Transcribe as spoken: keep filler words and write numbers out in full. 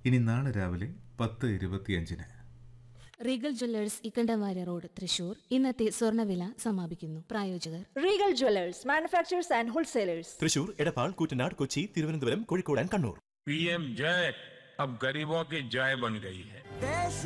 ഇനി നാളെ രാവിലെ പത്ത് ഇരുപത്തിയഞ്ചിന്. Regal Jewellers Ikkanda Warrier road, Thrissur. ഇന്നത്തെ സ്വർണ്ണവില സമാപിക്കുന്നു. പ്രായോജകർ Regal Jewellers, manufacturers and wholesalers, Thrissur, Edappal, Koottanad, Kochi, Thiruvananthapuram, Kozhikode and Kannur. PM जय अब गरीबों की जय बन गई है.